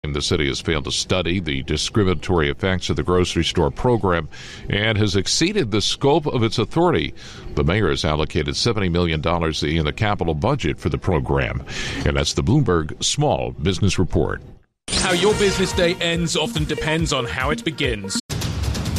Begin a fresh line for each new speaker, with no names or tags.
The city has failed to study the discriminatory effects of the grocery store program and has exceeded the scope of its authority. The mayor has allocated $70 million in the capital budget for the program. And that's the Bloomberg Small Business Report.
How your business day ends often depends on how it begins.